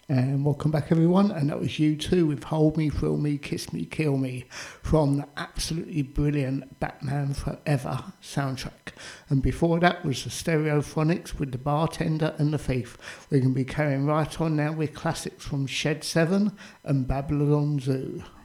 And welcome back, everyone. And that was U2 with Hold Me, Thrill Me, Kiss Me, Kill Me from the absolutely brilliant Batman Forever soundtrack. And before that was the Stereophonics with The Bartender and The Thief. We're going to be carrying right on now with classics from Shed 7 and Babylon Zoo.